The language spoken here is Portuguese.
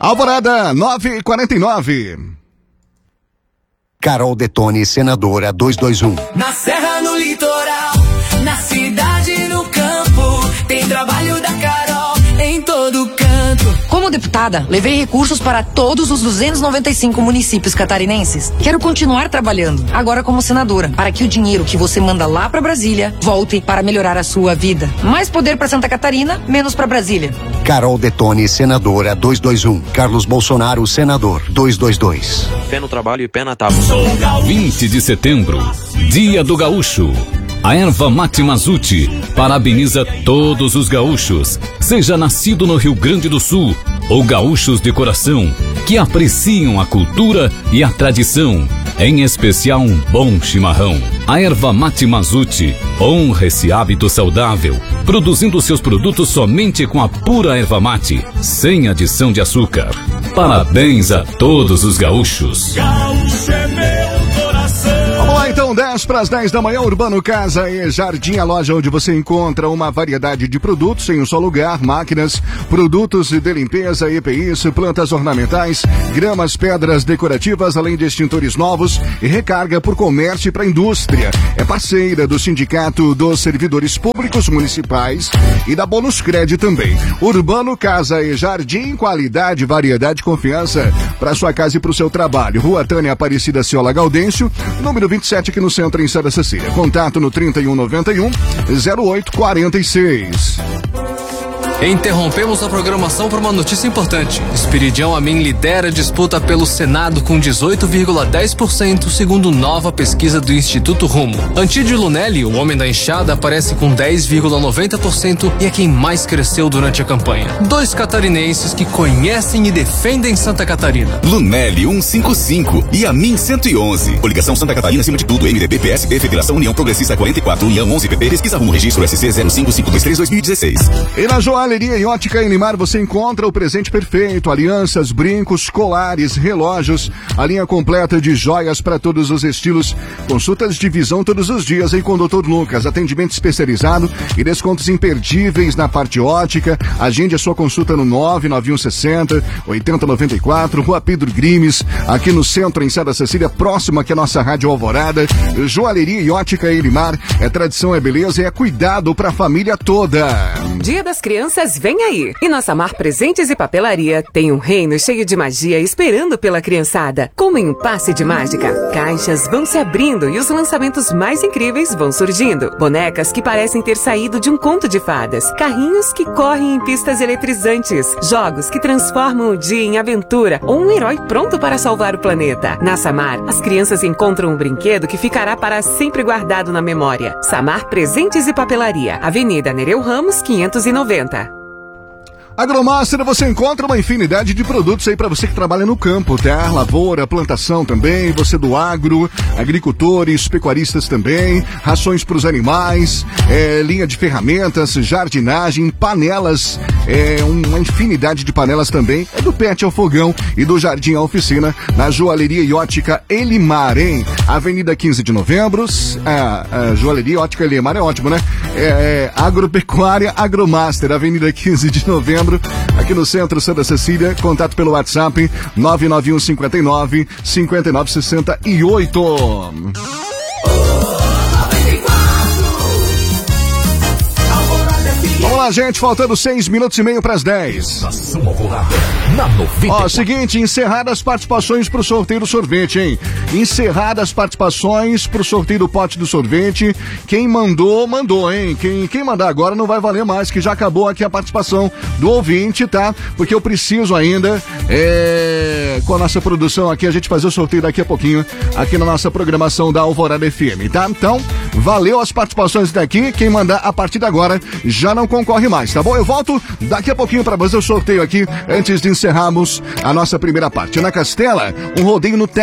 Alvorada 9h49. Carol Detone, senadora 221. Na serra, no litoral, na cidade, no campo, tem trabalho da Carol em todo canto. Como deputada, levei recursos para todos os 295 municípios catarinenses. Quero continuar trabalhando, agora como senadora, para que o dinheiro que você manda lá para Brasília volte para melhorar a sua vida. Mais poder para Santa Catarina, menos para Brasília. Carol Detone, senadora 221. Carlos Bolsonaro, senador 222. Pé no trabalho e pé na tábua. 20 de setembro, Dia do Gaúcho. A Erva Mate Mazzuti parabeniza todos os gaúchos, seja nascido no Rio Grande do Sul ou gaúchos de coração, que apreciam a cultura e a tradição, em especial um bom chimarrão. A Erva Mate Mazzuti honra esse hábito saudável, produzindo seus produtos somente com a pura erva mate, sem adição de açúcar. Parabéns a todos os gaúchos. Gaúcho é meu coração. Vamos lá então, 10 para as 10 da manhã, Urbano Casa e Jardim, a loja onde você encontra uma variedade de produtos em um só lugar, máquinas, produtos de limpeza, EPIs, plantas ornamentais, gramas, pedras decorativas, além de extintores novos e recarga por comércio e para indústria. É parceira do Sindicato dos Servidores Públicos Municipais e da Bônus Cred também. Urbano Casa e Jardim, qualidade, variedade, confiança para sua casa e para o seu trabalho. Rua Tânia Aparecida Ciola Gaudêncio, número 27 aqui no centro em Santa Cecília. Contato no 3191-0846. Interrompemos a programação por uma notícia importante. Esperidião Amin lidera a disputa pelo Senado com 18,10%, segundo nova pesquisa do Instituto Rumo. Antídio Lunelli, o homem da enxada, aparece com 10,90% e é quem mais cresceu durante a campanha. Dois catarinenses que conhecem e defendem Santa Catarina. Lunelli 155 e Amin 111. Coligação Santa Catarina acima de tudo, MDB, PSD, Federação União Progressista 44, União 11 PP, Pesquisa Rumo, Registro SC 055223-2016. E na Joalheria e Ótica Elimar você encontra o presente perfeito, alianças, brincos, colares, relógios, a linha completa de joias para todos os estilos, consultas de visão todos os dias aí com o Dr. Lucas, atendimento especializado e descontos imperdíveis na parte ótica. Agende a sua consulta no 99160-8094, Rua Pedro Grimes, aqui no centro em Santa Cecília, próximo aqui à nossa Rádio Alvorada. Joalheria e Ótica Elimar, é tradição, é beleza e é cuidado para a família toda. Dia das Crianças vem aí. E nossa Mar Presentes e Papelaria tem um reino cheio de magia esperando pela criançada. Como em um passe de mágica, caixas vão se abrindo e os lançamentos mais incríveis vão surgindo. Bonecas que parecem ter saído de um conto de fadas. Carrinhos que correm em pistas eletrizantes. Jogos que transformam o dia em aventura ou um herói pronto para salvar o planeta. Na Samar, as crianças encontram um brinquedo que ficará para sempre guardado na memória. Samar Presentes e Papelaria. Avenida Nereu Ramos, 590. Agromaster, você encontra uma infinidade de produtos aí para você que trabalha no campo, tá? Lavoura, plantação também, você do agro, agricultores, pecuaristas também, rações para os animais, linha de ferramentas, jardinagem, panelas, uma infinidade de panelas também, é do Pet ao Fogão e do Jardim à Oficina, na Joalheria e Ótica Elimar, hein? Avenida 15 de Novembro, a Joalheria e Ótica Elimar é ótimo, né? Agropecuária Agromaster, Avenida 15 de Novembro, aqui no centro Santa Cecília. Contato pelo WhatsApp 99159-5968. Vamos lá, gente, faltando 6 minutos e meio para as 10. Ó, seguinte, encerradas as participações pro sorteio do sorvete, hein? Encerradas as participações pro sorteio do pote do sorvete. Quem mandou, mandou, hein? Quem mandar agora não vai valer mais, que já acabou aqui a participação do ouvinte, tá? Porque eu preciso ainda, com a nossa produção aqui, a gente fazer o sorteio daqui a pouquinho, aqui na nossa programação da Alvorada FM, tá? Então, valeu as participações daqui. Quem mandar a partir de agora já não concorre mais, tá bom? Eu volto daqui a pouquinho para fazer o sorteio aqui, antes de encerrarmos a nossa primeira parte. Na Castela, um rodeio no